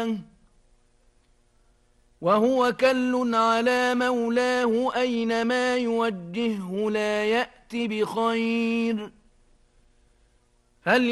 مولاه وهو كل على مولاه أينما يوجهه لا يأت بخير هل